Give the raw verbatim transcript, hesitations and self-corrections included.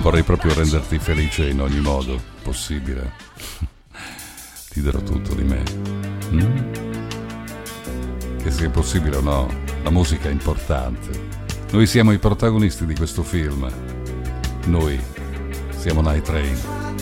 vorrei proprio renderti felice in ogni modo possibile. Ti darò tutto di me. Mm? Che sia possibile o no, la musica è importante. Noi siamo i protagonisti di questo film. Noi siamo Night Train.